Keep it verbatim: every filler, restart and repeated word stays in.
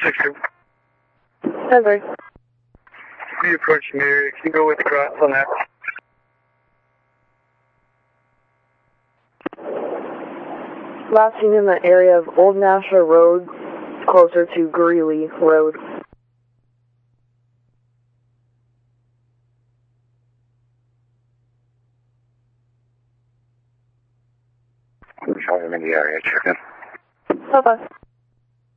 six two. ten three. We approaching the area. Can you go with the cross on that? Last seen in the area of Old Nashua Road, closer to Greeley Road. I'm in the area. Check in. Bye-bye.